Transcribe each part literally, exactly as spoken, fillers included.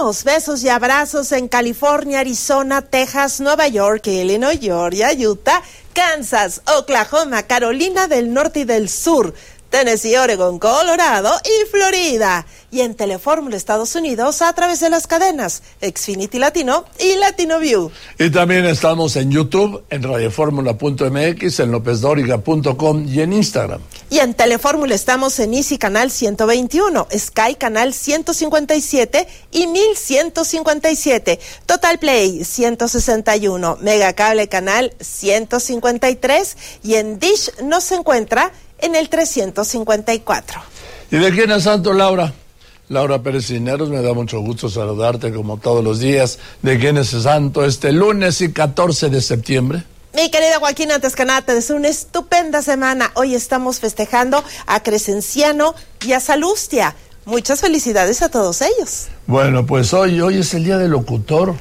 Besos, besos y abrazos en California, Arizona, Texas, Nueva York, Illinois, Georgia, Utah, Kansas, Oklahoma, Carolina del Norte y del Sur, Tennessee, Oregon, Colorado y Florida. Y en Telefórmula Estados Unidos a través de las cadenas Xfinity Latino y Latino View. Y también estamos en YouTube, en radioformula punto m x, en lopez dóriga punto com y en Instagram. Y en Telefórmula estamos en Easy Canal ciento veintiuno, Sky Canal ciento cincuenta y siete y mil ciento cincuenta y siete, Total Play ciento sesenta y uno, Mega Cable Canal ciento cincuenta y tres y en Dish nos encuentra en el trescientos cincuenta y cuatro. ¿Y de quién es santo, Laura? Laura Pérez Cisneros, me da mucho gusto saludarte como todos los días. ¿De quién es santo este lunes y catorce de septiembre? Mi querido Joaquín, antes que nada, te deseo una estupenda semana. Hoy estamos festejando a Crescenciano y a Salustia. Muchas felicidades a todos ellos. Bueno, pues hoy, hoy es el día del locutor.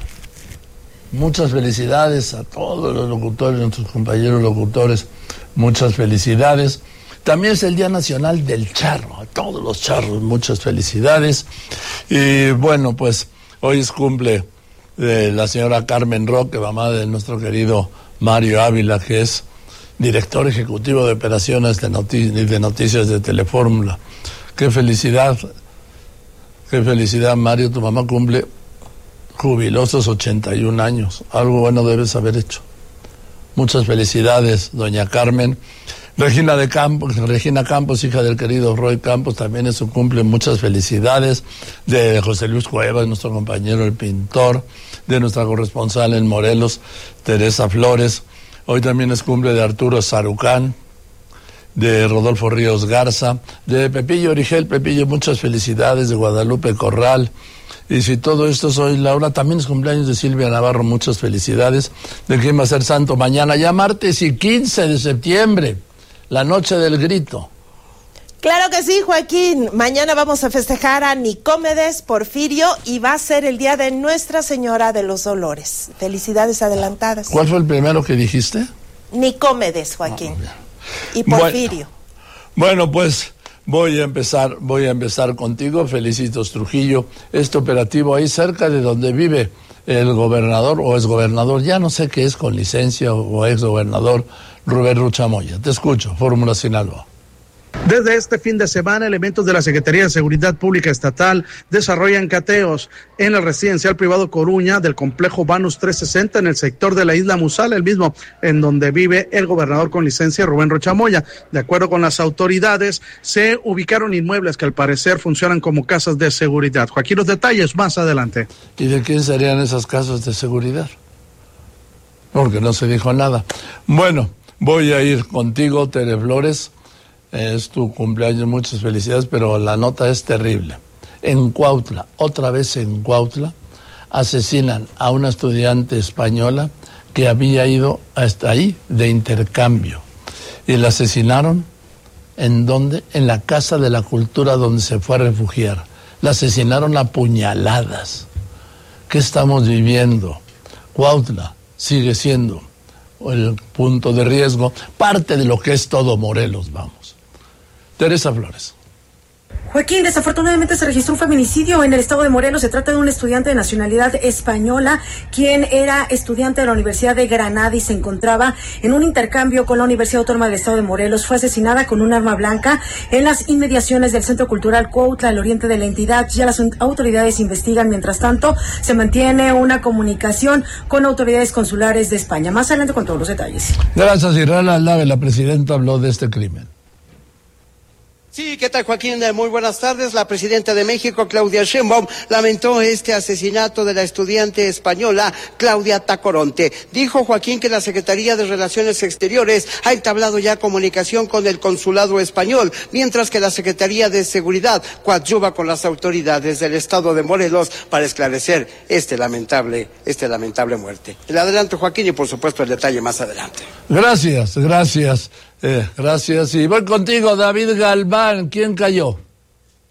Muchas felicidades a todos los locutores, nuestros compañeros locutores. Muchas felicidades. También es el Día Nacional del Charro, a todos los charros, muchas felicidades. Y bueno, pues hoy es cumple de la señora Carmen Roque, mamá de nuestro querido Mario Ávila, que es director ejecutivo de operaciones de, noti- de noticias de Telefórmula. Qué felicidad, qué felicidad, Mario, tu mamá cumple jubilosos ochenta y un años. Algo bueno debes haber hecho. Muchas felicidades, doña Carmen. Regina de Campos, Regina Campos, hija del querido Roy Campos, también es su cumple, muchas felicidades. De José Luis Cuevas, nuestro compañero el pintor, de nuestra corresponsal en Morelos, Teresa Flores. Hoy también es cumple de Arturo Sarucán, de Rodolfo Ríos Garza, de Pepillo Origel. Pepillo, muchas felicidades, de Guadalupe Corral. Y si todo esto es hoy, Laura, también es cumpleaños de Silvia Navarro, muchas felicidades. ¿De quién va a ser santo mañana? Ya martes y quince de septiembre. La noche del grito. Claro que sí, Joaquín. Mañana vamos a festejar a Nicómedes Porfirio y va a ser el día de Nuestra Señora de los Dolores. Felicidades adelantadas. ¿Cuál fue el primero que dijiste? Nicómedes, Joaquín. Oh, y Porfirio. Bueno, bueno, pues voy a empezar, voy a empezar contigo. Felicitos, Trujillo. Este operativo ahí cerca de donde vive el gobernador o exgobernador, ya no sé qué es, con licencia o exgobernador, Rubén Ruchamoya. Te escucho, Fórmula Sinaloa. Desde este fin de semana, elementos de la Secretaría de Seguridad Pública Estatal desarrollan cateos en el residencial privado Coruña del complejo Banus trescientos sesenta en el sector de la isla Musal, el mismo en donde vive el gobernador con licencia Rubén Rochamoya. De acuerdo con las autoridades, se ubicaron inmuebles que al parecer funcionan como casas de seguridad. Joaquín, los detalles más adelante. ¿Y de quién serían esas casas de seguridad? Porque no se dijo nada. Bueno, voy a ir contigo, Tere Flores. Es tu cumpleaños, muchas felicidades, pero la nota es terrible. En Cuautla, otra vez en Cuautla, asesinan a una estudiante española que había ido hasta ahí de intercambio. Y la asesinaron, ¿en dónde? En la Casa de la Cultura donde se fue a refugiar. La asesinaron a puñaladas. ¿Qué estamos viviendo? Cuautla sigue siendo el punto de riesgo, parte de lo que es todo Morelos, vamos. Teresa Flores. Joaquín, desafortunadamente se registró un feminicidio en el estado de Morelos. Se trata de un estudiante de nacionalidad española, quien era estudiante de la Universidad de Granada y se encontraba en un intercambio con la Universidad Autónoma del Estado de Morelos. Fue asesinada con un arma blanca en las inmediaciones del Centro Cultural Cuautla, al oriente de la entidad. Ya las autoridades investigan. Mientras tanto, se mantiene una comunicación con autoridades consulares de España. Más adelante con todos los detalles. Gracias, Israel Aldave. La presidenta habló de este crimen. Sí, ¿qué tal, Joaquín? Muy buenas tardes. La presidenta de México, Claudia Sheinbaum, lamentó este asesinato de la estudiante española Claudia Tacoronte. Dijo, Joaquín, que la Secretaría de Relaciones Exteriores ha entablado ya comunicación con el consulado español, mientras que la Secretaría de Seguridad coadyuva con las autoridades del estado de Morelos para esclarecer este lamentable, este lamentable muerte. El adelanto, Joaquín, y por supuesto el detalle más adelante. Gracias, gracias. Eh, gracias. Y voy contigo, David Galván. ¿Quién cayó?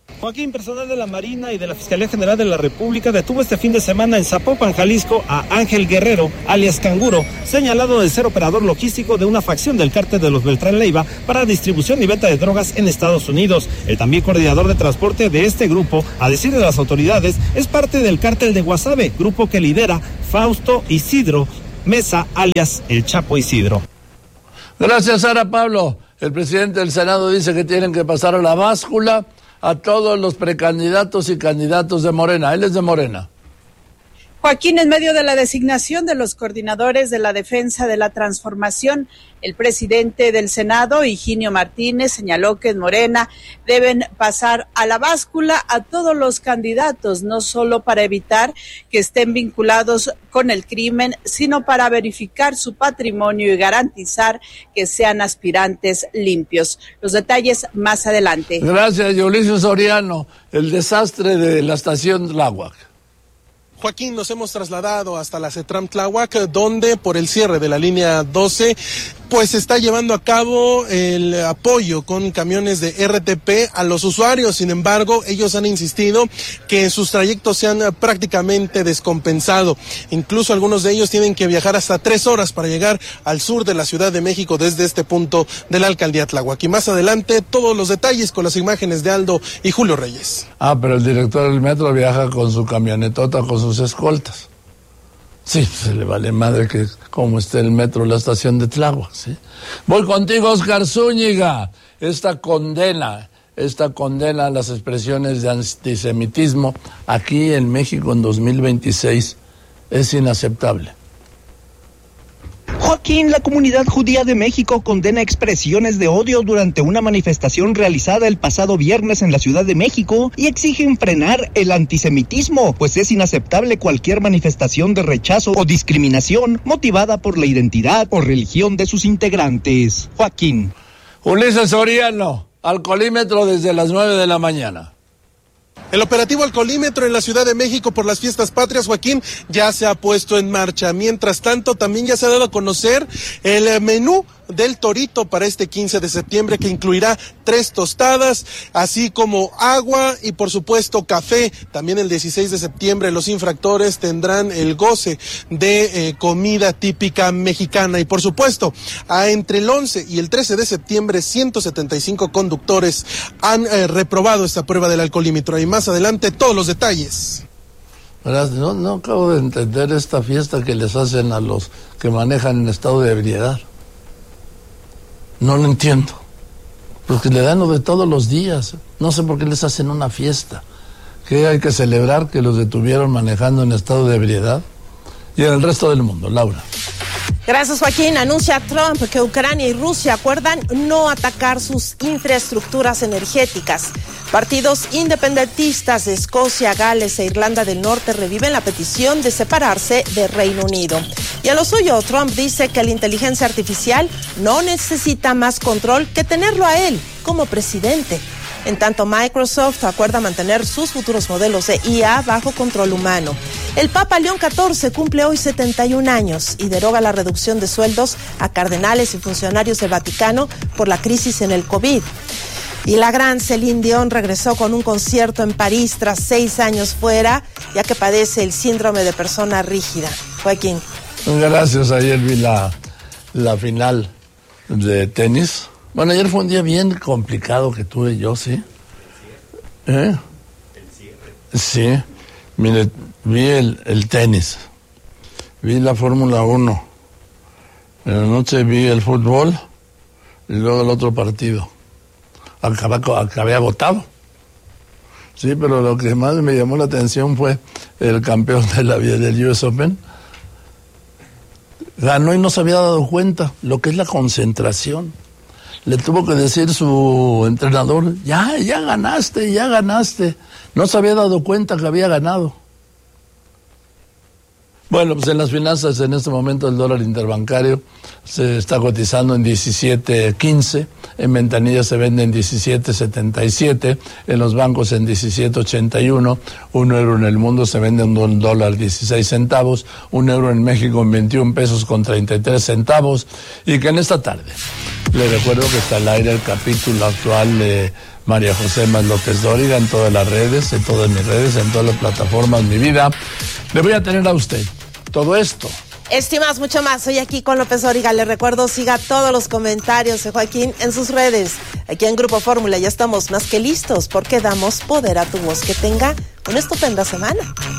Joaquín, personal de la Marina y de la Fiscalía General de la República detuvo este fin de semana en Zapopan, Jalisco, a Ángel Guerrero, alias Canguro, señalado de ser operador logístico de una facción del cártel de los Beltrán Leiva para distribución y venta de drogas en Estados Unidos. El también coordinador de transporte de este grupo, a decir de las autoridades, es parte del cártel de Guasave, grupo que lidera Fausto Isidro Mesa, alias El Chapo Isidro. Gracias, Sara Pablo. El presidente del Senado dice que tienen que pasar a la báscula a todos los precandidatos y candidatos de Morena. Él es de Morena. Joaquín, en medio de la designación de los coordinadores de la defensa de la transformación, el presidente del Senado, Higinio Martínez, señaló que en Morena deben pasar a la báscula a todos los candidatos, no solo para evitar que estén vinculados con el crimen, sino para verificar su patrimonio y garantizar que sean aspirantes limpios. Los detalles más adelante. Gracias, Ulises Soriano. El desastre de la estación Tláhuac. Joaquín, nos hemos trasladado hasta la CETRAM Tláhuac, donde por el cierre de la línea doce, pues se está llevando a cabo el apoyo con camiones de R T P a los usuarios. Sin embargo, ellos han insistido que sus trayectos se han prácticamente descompensado. Incluso algunos de ellos tienen que viajar hasta tres horas para llegar al sur de la Ciudad de México desde este punto de la alcaldía Tláhuac. Y más adelante, todos los detalles con las imágenes de Aldo y Julio Reyes. Ah, pero el director del metro viaja con su camionetota, con sus escoltas. Sí, se le vale madre que como esté el metro, la estación de Tláhuac, ¿sí? Voy contigo, Oscar Zúñiga. Esta condena, esta condena a las expresiones de antisemitismo aquí en México en dos mil veintiséis es inaceptable. Joaquín, la comunidad judía de México condena expresiones de odio durante una manifestación realizada el pasado viernes en la Ciudad de México y exigen frenar el antisemitismo, pues es inaceptable cualquier manifestación de rechazo o discriminación motivada por la identidad o religión de sus integrantes. Joaquín. Ulises Soriano, alcoholímetro desde las nueve de la mañana. El operativo alcoholímetro en la Ciudad de México por las fiestas patrias, Joaquín, ya se ha puesto en marcha. Mientras tanto, también ya se ha dado a conocer el menú del Torito para este quince de septiembre, que incluirá tres tostadas, así como agua y por supuesto café. También el dieciséis de septiembre los infractores tendrán el goce de eh, comida típica mexicana. Y por supuesto, a entre el once y el trece de septiembre, ciento setenta y cinco conductores han eh, reprobado esta prueba del alcoholímetro. Y más adelante todos los detalles. No, no acabo de entender esta fiesta que les hacen a los que manejan en estado de ebriedad. No lo entiendo, porque le dan lo de todos los días. No sé por qué les hacen una fiesta. ¿Qué hay que celebrar? Que los detuvieron manejando en estado de ebriedad. Y en el resto del mundo, Laura. Gracias, Joaquín. Anuncia Trump que Ucrania y Rusia acuerdan no atacar sus infraestructuras energéticas. Partidos independentistas de Escocia, Gales e Irlanda del Norte reviven la petición de separarse de Reino Unido. Y a lo suyo, Trump dice que la inteligencia artificial no necesita más control que tenerlo a él como presidente. En tanto, Microsoft acuerda mantener sus futuros modelos de I A bajo control humano. El Papa León catorce cumple hoy setenta y un años y deroga la reducción de sueldos a cardenales y funcionarios del Vaticano por la crisis en el COVID. Y la gran Celine Dion regresó con un concierto en París tras seis años fuera, ya que padece el síndrome de persona rígida. Joaquín. Gracias, ayer vi la, la final de tenis. Bueno, ayer fue un día bien complicado que tuve yo, ¿sí? ¿Eh? Sí, mire, vi el, el tenis, vi la Fórmula uno, en la noche vi el fútbol y luego el otro partido. Acabé, acabé agotado. Sí, pero lo que más me llamó la atención fue el campeón de la vida del U S Open. Ganó y no se había dado cuenta lo que es la concentración. Le tuvo que decir su entrenador, ya, ya ganaste, ya ganaste. No se había dado cuenta que había ganado. Bueno, pues en las finanzas en este momento el dólar interbancario se está cotizando en diecisiete quince, en ventanillas se vende en diecisiete setenta y siete, en los bancos en diecisiete ochenta y uno, un euro en el mundo se vende en un dólar dieciséis centavos, un euro en México en veintiún pesos con treinta y tres centavos, y que en esta tarde le recuerdo que está al aire el capítulo actual de María José Más López Dóriga, en todas las redes, en todas mis redes, en todas las plataformas, mi vida. Le voy a tener a usted todo esto. Esto y más, mucho más. Soy aquí con López Dóriga. Le recuerdo, siga todos los comentarios de Joaquín en sus redes. Aquí en Grupo Fórmula ya estamos más que listos porque damos poder a tu voz. Que tenga una estupenda semana.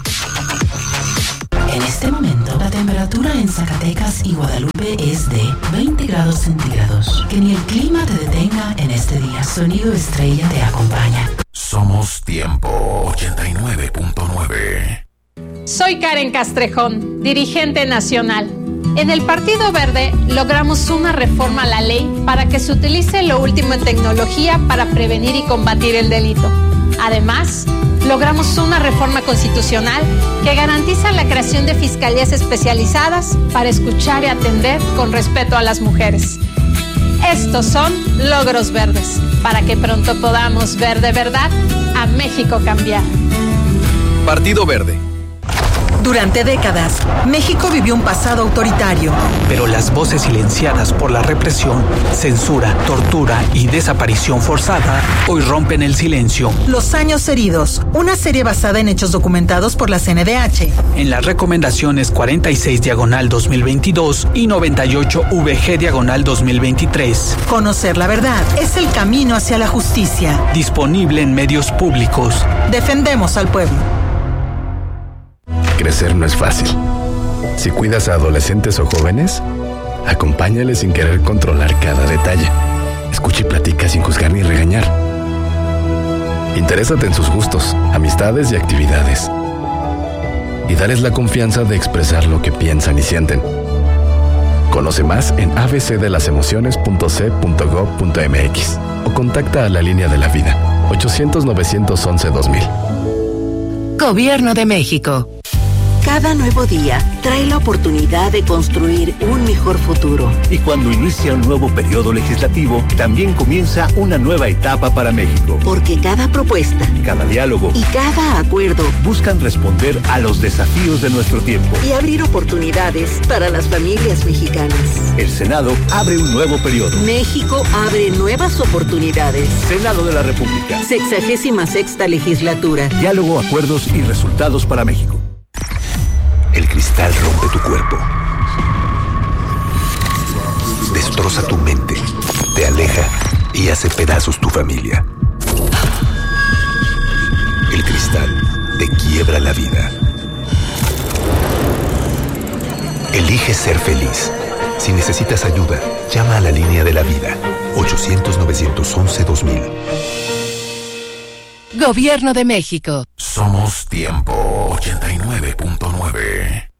En este momento, la temperatura en Zacatecas y Guadalupe es de veinte grados centígrados. Que ni el clima te detenga en este día. Sonido Estrella te acompaña. Somos Tiempo ochenta y nueve punto nueve. Soy Karen Castrejón, dirigente nacional. En el Partido Verde logramos una reforma a la ley para que se utilice lo último en tecnología para prevenir y combatir el delito. Además, logramos una reforma constitucional que garantiza la creación de fiscalías especializadas para escuchar y atender con respeto a las mujeres. Estos son logros verdes, para que pronto podamos ver de verdad a México cambiar. Partido Verde. Durante décadas, México vivió un pasado autoritario. Pero las voces silenciadas por la represión, censura, tortura y desaparición forzada hoy rompen el silencio. Los años heridos, una serie basada en hechos documentados por la C N D H. En las recomendaciones cuarenta y seis diagonal dos mil veintidós y noventa y ocho V G diagonal dos mil veintitrés. Conocer la verdad es el camino hacia la justicia. Disponible en medios públicos. Defendemos al pueblo. Crecer no es fácil. Si cuidas a adolescentes o jóvenes, acompáñales sin querer controlar cada detalle. Escucha y platica sin juzgar ni regañar. Interésate en sus gustos, amistades y actividades. Y dales la confianza de expresar lo que piensan y sienten. Conoce más en a b c de las emociones punto c punto gob punto m x o contacta a la línea de la vida ochocientos novecientos once dos mil. Gobierno de México. Cada nuevo día trae la oportunidad de construir un mejor futuro. Y cuando inicia un nuevo periodo legislativo, también comienza una nueva etapa para México. Porque cada propuesta, cada diálogo y cada acuerdo buscan responder a los desafíos de nuestro tiempo y abrir oportunidades para las familias mexicanas. El Senado abre un nuevo periodo. México abre nuevas oportunidades. Senado de la República. Sexagésima sexta legislatura. Diálogo, acuerdos y resultados para México. El cristal rompe tu cuerpo, destroza tu mente, te aleja y hace pedazos tu familia. El cristal te quiebra la vida. Elige ser feliz. Si necesitas ayuda, llama a la línea de la vida ochocientos novecientos once dos mil. Gobierno de México. Somos Tiempo ochenta y nueve punto nueve.